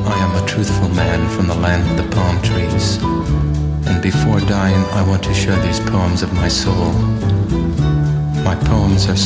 I am a truthful man from the land of the palm trees. And before dying, I want to share these poems of my soul. My poems are